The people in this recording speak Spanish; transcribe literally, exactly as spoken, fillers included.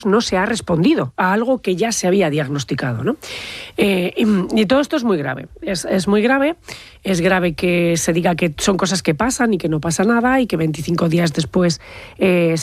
no se ha respondido a algo que ya se había diagnosticado, ¿no? Eh, y, y todo esto es muy grave, es, es muy grave, es grave que se diga que son cosas que pasan y que no pasa nada y que veinticinco días después eh,